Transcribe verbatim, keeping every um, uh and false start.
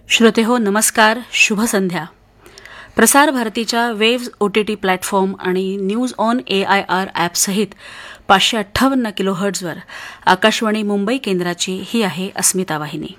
श्रोतेहो नमस्कार, शुभ संध्या. प्रसार भारतीच्या waves O T T platform आणि news on A I R ॲपसहित पाचशे अठ्ठावन्न किलोहर्ट्झवर आकाशवाणी मुंबई केंद्राची ही आहे अस्मिता वाहिनी.